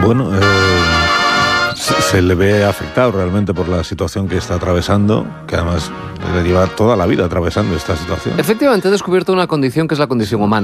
Bueno, se le ve afectado realmente por la situación que está atravesando, que además debe llevar toda la vida atravesando esta situación. Efectivamente, he descubierto una condición que es la condición humana.